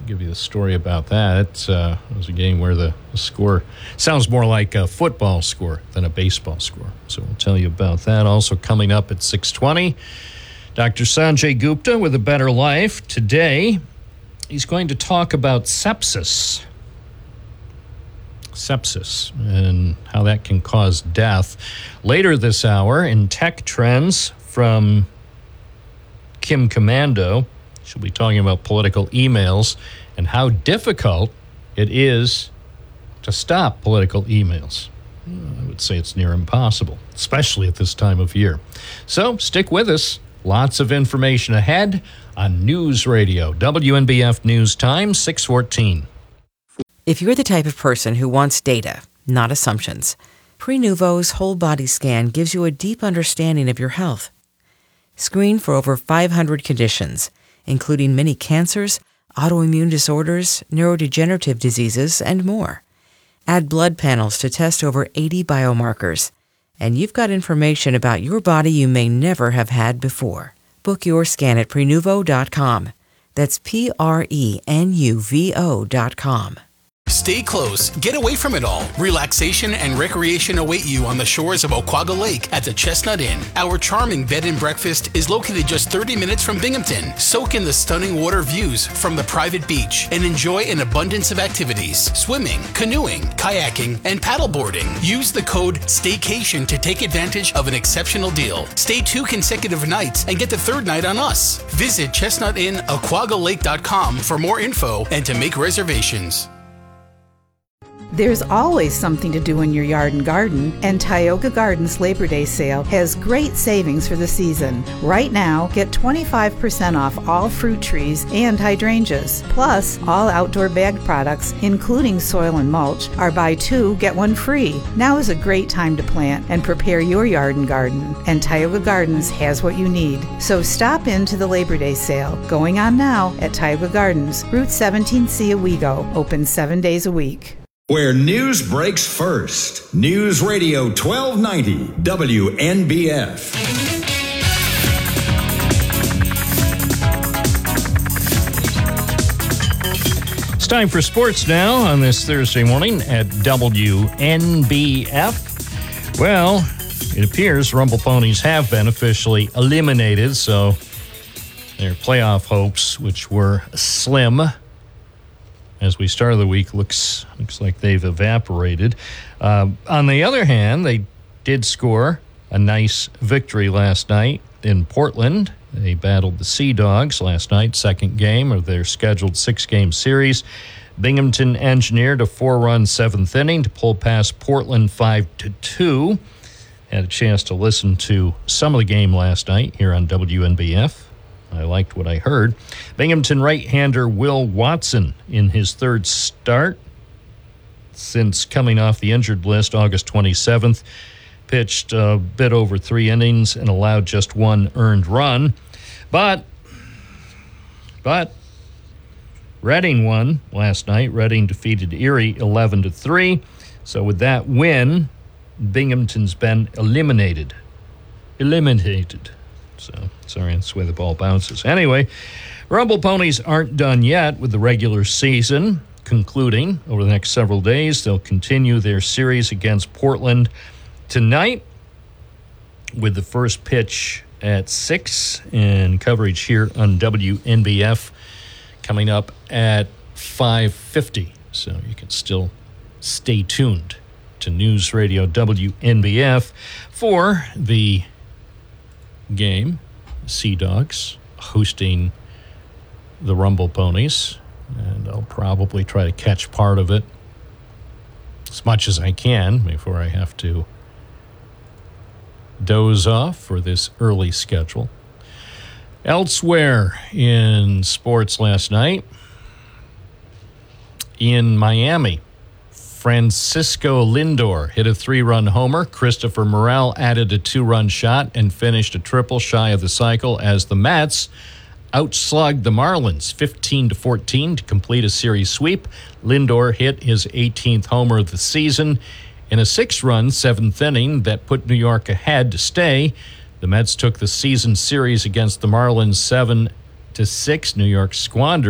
give you the story about that. It was a game where the score sounds more like a football score than a baseball score. So we'll tell you about that. Also coming up at 6:20, Dr. Sanjay Gupta with A Better Life. Today, he's going to talk about sepsis. Sepsis and how that can cause death. Later this hour, in Tech Trends from Kim Commando, she'll be talking about political emails and how difficult it is to stop political emails. I would say it's near impossible, especially at this time of year. So stick with us. Lots of information ahead on News Radio, WNBF News Time, 6:14. If you're the type of person who wants data, not assumptions, Prenuvo's whole body scan gives you a deep understanding of your health. Screen for over 500 conditions, including many cancers, autoimmune disorders, neurodegenerative diseases, and more. Add blood panels to test over 80 biomarkers, and you've got information about your body you may never have had before. Book your scan at Prenuvo.com. That's Prenuvo.com. Stay close. Get away from it all. Relaxation and recreation await you on the shores of Oquaga Lake at the Chestnut Inn. Our charming bed and breakfast is located just 30 minutes from Binghamton. Soak in the stunning water views from the private beach and enjoy an abundance of activities: swimming, canoeing, kayaking, and paddleboarding. Use the code STAYCATION to take advantage of an exceptional deal. Stay 2 consecutive nights and get the 3rd night on us. Visit ChestnutInnAquagalake.com for more info and to make reservations. There's always something to do in your yard and garden, and Tioga Gardens Labor Day sale has great savings for the season. Right now, get 25% off all fruit trees and hydrangeas. Plus, all outdoor bagged products, including soil and mulch, are buy 2, get 1 free. Now is a great time to plant and prepare your yard and garden, and Tioga Gardens has what you need. So stop into the Labor Day sale, going on now at Tioga Gardens, Route 17C, Owego, open 7 days a week. Where news breaks first. News Radio 1290 WNBF. It's time for sports now on this Thursday morning at WNBF. Well, it appears Rumble Ponies have been officially eliminated, so their playoff hopes, which were slim as we started the week, looks like they've evaporated. On the other hand, they did score a nice victory last night in Portland. They battled the Sea Dogs last night, second game of their scheduled 6-game series. Binghamton engineered a 4-run 7th inning to pull past Portland 5-2. Had a chance to listen to some of the game last night here on WNBF. I liked what I heard. Binghamton right-hander Will Watson in his 3rd start since coming off the injured list August 27th. Pitched a bit over 3 innings and allowed just 1 earned run. But Reading won last night. Reading defeated Erie 11-3. So with that win, Binghamton's been eliminated. So, sorry, that's the way the ball bounces. Anyway, Rumble Ponies aren't done yet with the regular season concluding over the next several days. They'll continue their series against Portland tonight with the first pitch at 6 and coverage here on WNBF coming up at 5:50. So you can still stay tuned to News Radio WNBF for the game. Sea Dogs hosting the Rumble Ponies, and I'll probably try to catch part of it as much as I can before I have to doze off for this early schedule. Elsewhere in sports last night, in Miami, Francisco Lindor hit a 3-run homer. Christopher Morel added a 2-run shot and finished a triple shy of the cycle as the Mets outslugged the Marlins 15-14 to complete a series sweep. Lindor hit his 18th homer of the season in a 6-run 7th inning that put New York ahead to stay. The Mets took the season series against the Marlins 7-6. New York squandered